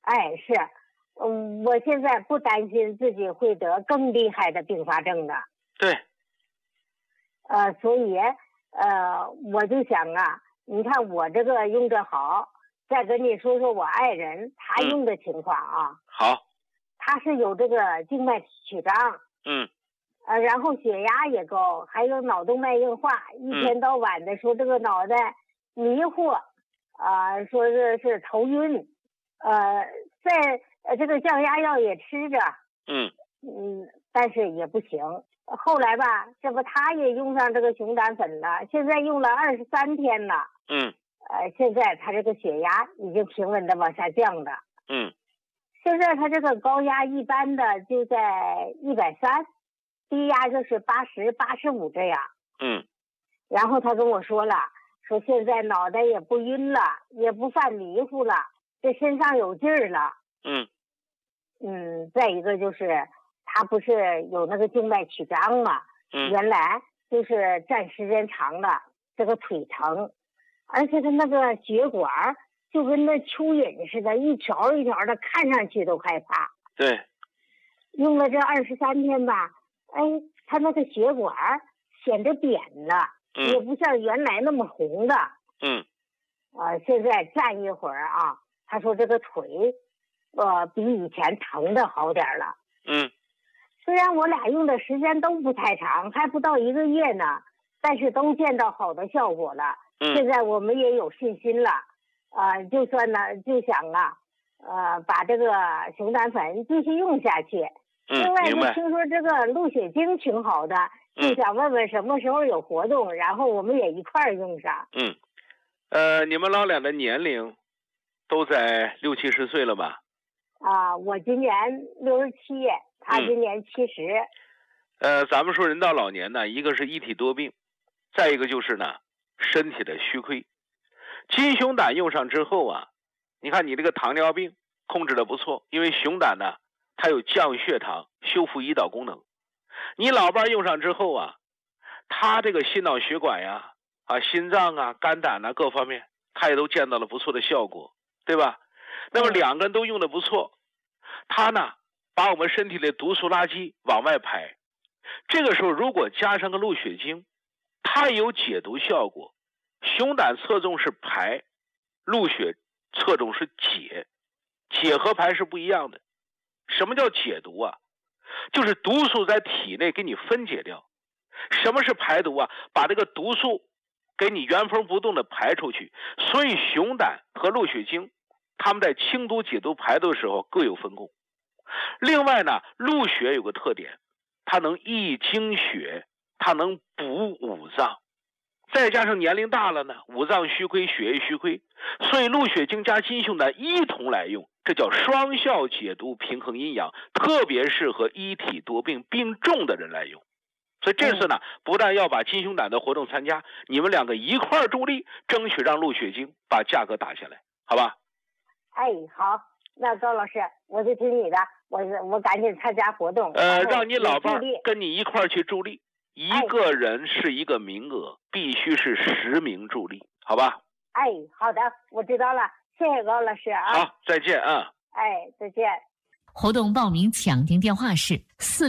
哎，是，我现在不担心自己会得更厉害的并发症的。 对。 所以我就想啊，你看我这个用着好，再跟你说说我爱人他用的情况啊。 好。 他是有这个静脉曲张。然后血压也高，还有脑动脉硬化，一天到晚的说这个脑袋迷糊，说是头晕，在这个降压药也吃着，但是也不行。后来吧，这不他也用上这个熊胆粉了，现在用了23天了。现在他这个血压已经平稳的往下降的。现在他这个高压一般的就在130，低压就是80、85这样。然后他跟我说了，说现在脑袋也不晕了，也不犯迷糊了，这身上有劲儿了。再一个就是他不是有那个静脉曲张嘛，原来就是站时间长了，这个腿疼，而且他那个血管就跟那蚯蚓似的，一条一条的，看上去都害怕。 对。 用了这23天吧，他那个血管显得扁了，也不像原来那么红的。现在站一会儿啊，他说这个腿比以前疼的好点了。虽然我俩用的时间都不太长，还不到1个月呢，但是都见到好的效果了。现在我们也有信心了。就算呢，就想把这个熊胆粉继续用下去。另外就听说这个鹿血精挺好的，就想问问什么时候有活动，然后我们也一块儿用上。 你们老俩的年龄都在60、70岁了吧？ 我今年67，他今年70。 咱们说人到老年呢，一个是一体多病，再一个就是呢身体的虚亏。金熊胆用上之后啊，你看你这个糖尿病控制的不错，因为熊胆呢它有降血糖、修复胰岛功能。你老伴用上之后啊，他这个心脑血管呀、心脏啊、肝胆啊各方面，他也都见到了不错的效果，对吧？那么两个人都用的不错，他呢把我们身体的毒素垃圾往外排。这个时候如果加上个鹿血精，它有解毒效果。熊胆侧重是排，鹿血侧重是解，解和排是不一样的。什么叫解毒啊？就是毒素在体内给你分解掉。什么是排毒啊？把这个毒素给你原封不动的排出去。所以熊胆和鹿血精他们在清毒解毒排毒的时候各有分工。另外呢，鹿血有个特点，它能益精血，它能补五脏，再加上年龄大了呢，五脏虚亏，血液虚亏，所以鹿血精加金熊胆一同来用，这叫双效解毒，平衡阴阳，特别适合一体多病病重的人来用。所以这次呢，不但要把金熊胆的活动参加，你们两个一块儿助力，争取让鹿血精把价格打下来，好吧？ 好，那高老师，我就听你的，我赶紧参加活动。 让你老伴跟你一块儿去助力，一个人是一个名额，必须是10名助力，好吧？ 好的，我知道了，谢谢高老师啊。 好，再见啊。 再见。 活动报名抢订电话是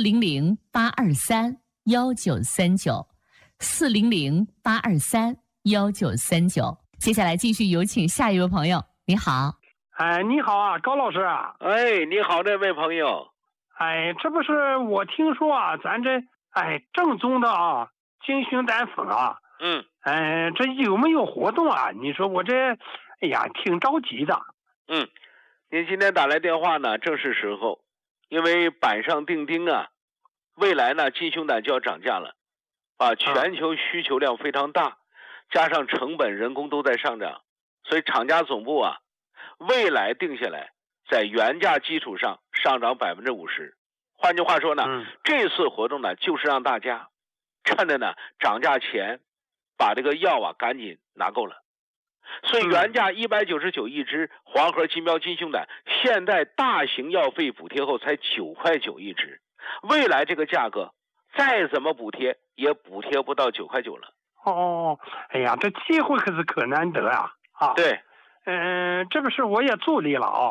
400-823-1939，400-823-1939。接下来继续有请下一位朋友，你好。 你好啊，高老师啊。 你好，这位朋友。 这不是我听说啊，咱这正宗的金熊胆粉啊。这有没有活动啊？你说我这挺着急的。 您今天打来电话呢，正是时候，因为板上钉钉啊，未来呢金熊胆就要涨价了，全球需求量非常大，加上成本人工都在上涨，所以厂家总部啊，未来定下来在原价基础上上涨50%。换句话说呢，这次活动呢就是让大家趁着呢涨价前把这个药赶紧拿够了。所以原价199一支黄河金标金熊胆，现在大型药费补贴后才9块9一支，未来这个价格再怎么补贴也补贴不到9块9了。 这机会可是可难得啊！ 对。 这不是我也助力了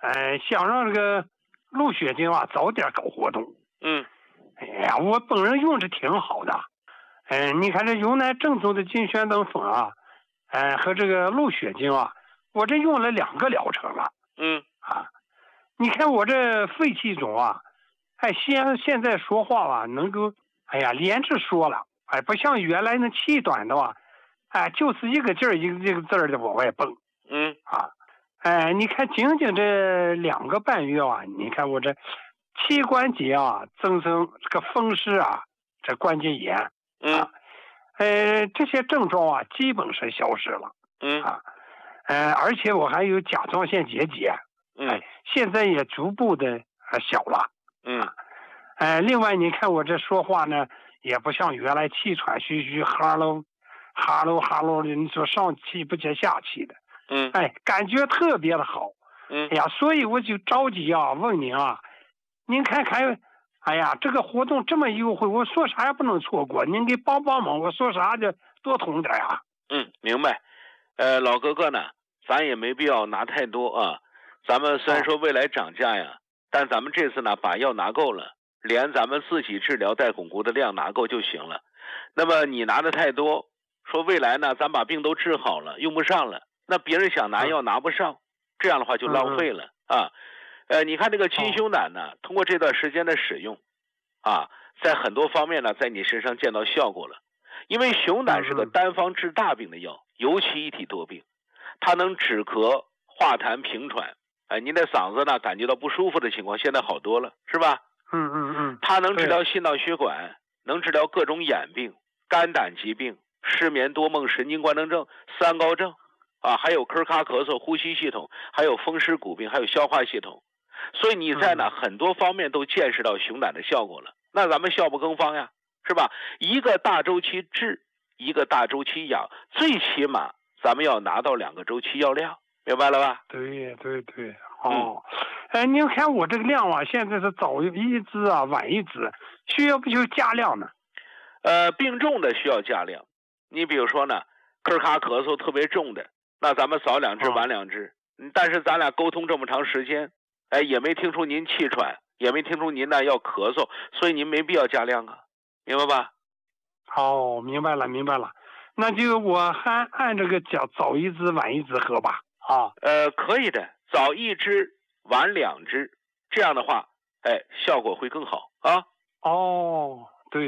想让这个鹿血精啊早点搞活动。哎呀，我本人用着挺好的。你看这云南正宗的金旋灯粉啊，和这个鹿血精啊，我这用了2个疗程了。你看我这肺气肿啊，现在说话啊能够，连着说了，不像原来那气短的话，就是一个劲儿一个字儿的往外蹦。你看仅仅这2个半月啊，你看我这膝关节啊增生这个风湿啊，这关节炎这些症状啊基本是消失了。而且我还有甲状腺结节，现在也逐步的小了。另外你看我这说话呢，也不像原来气喘吁吁，哈喽的，你说上气不接下气的。感觉特别的好。所以我就着急啊，问您啊，您看看，这个活动这么优惠，我说啥也不能错过，您给帮忙，我说啥就多通点呀。 明白。老哥哥呢，咱也没必要拿太多啊。咱们虽然说未来涨价呀，但咱们这次呢把药拿够了，连咱们自己治疗带巩固的量拿够就行了。那么你拿的太多，说未来呢咱把病都治好了，用不上了。那别人想拿药拿不上，这样的话就浪费了啊。你看这个金熊胆呢，通过这段时间的使用在很多方面呢在你身上见到效果了。因为熊胆是个单方治大病的药，尤其一体多病，它能止咳化痰平喘。您的嗓子呢感觉到不舒服的情况现在好多了，是吧？它能治疗心脑血管，能治疗各种眼病、肝胆疾病、失眠多梦、神经官能症、三高症还有咳卡咳嗽、呼吸系统，还有风湿骨病，还有消化系统。所以你在呢很多方面都见识到熊胆的效果了。那咱们效不更方呀，是吧？一个大周期治，一个大周期养，最起码咱们要拿到2个周期药量，明白了吧？ 对。您看我这个量啊，现在是早一支啊，晚一支，需要不需要加量呢？ 病重的需要加量。你比如说呢，咳卡咳嗽特别重的，那咱们早2支晚2支。但是咱俩沟通这么长时间，也没听出您气喘，也没听出您呢要咳嗽，所以您没必要加量啊，明白吧？ 明白了。那就我还按这个早一支晚一支喝吧。 可以的，早1支晚2支，这样的话效果会更好啊。 对。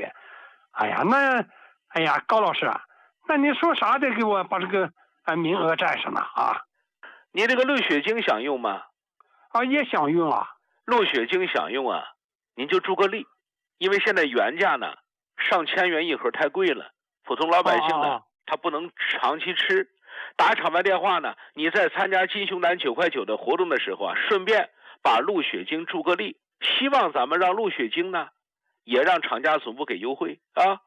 高老师啊，那你说啥得给我把这个名额占上呢啊？ 你这个鹿血精想用吗？ 也想用啊。 鹿血精想用啊，您就注个例，因为现在原价呢上千元1盒太贵了，普通老百姓呢他不能长期吃。打场外电话呢，你在参加金熊胆9块9的活动的时候啊，顺便把鹿血精注个例，希望咱们让鹿血精呢也让厂家总部给优惠啊。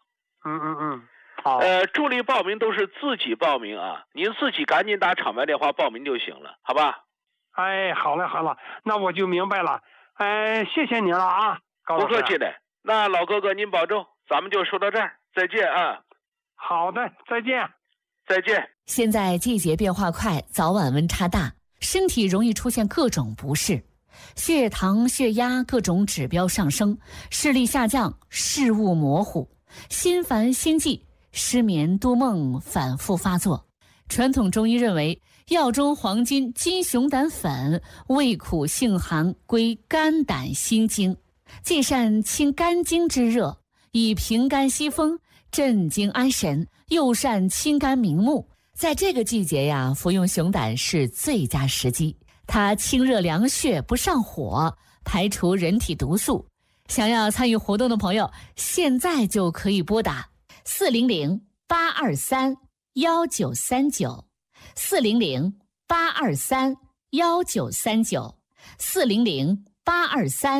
助力报名都是自己报名啊，您自己赶紧打场外电话报名就行了，好吧？ 好了，那我就明白了。谢谢您了啊，高老师。 不客气的。那老哥哥您保重，咱们就说到这儿，再见啊。 好的，再见。 现在季节变化快，早晚温差大，身体容易出现各种不适，血糖、血压各种指标上升，视力下降，视物模糊，心烦心悸，失眠多梦反复发作。传统中医认为，药中黄金金熊胆粉味苦性寒，归肝胆心经，既善清肝经之热，以平肝息风，镇惊安神，又善清肝明目。在这个季节呀，服用熊胆是最佳时机。它清热凉血，不上火，排除人体毒素。想要参与活动的朋友，现在就可以拨打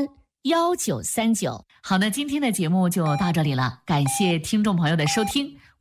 400-823-1939，400-823-1939，400-823-1939。好，那今天的节目就到这里了，感谢听众朋友的收听。